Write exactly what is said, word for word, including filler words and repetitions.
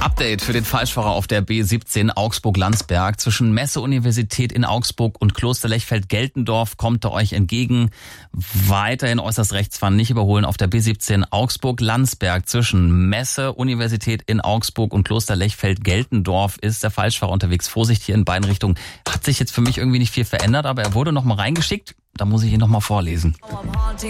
Update für den Falschfahrer auf der B siebzehn Augsburg-Landsberg. Zwischen Messe-Universität in Augsburg und Kloster Lechfeld-Geltendorf kommt er euch entgegen. Weiterhin äußerst rechts fahren, nicht überholen auf der B siebzehn Augsburg-Landsberg. Zwischen Messe-Universität in Augsburg und Kloster Lechfeld-Geltendorf ist der Falschfahrer unterwegs. Vorsicht hier in beiden Richtungen. Hat sich jetzt für mich irgendwie nicht viel verändert, aber er wurde noch mal reingeschickt. Da muss ich ihn noch mal vorlesen.